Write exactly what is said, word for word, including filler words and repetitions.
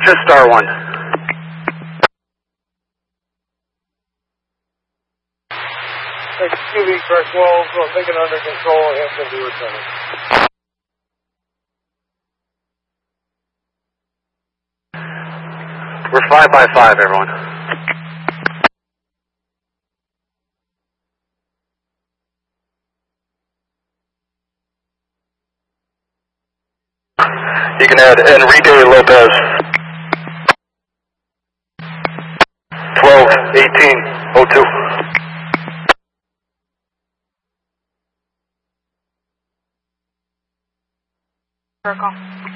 just star one. Thanks, Q V, correct twelve, uh, taking under control, answer to returning. We're five by five, everyone. You can add Enrique Lopez. twelve eighteen oh two. Circle.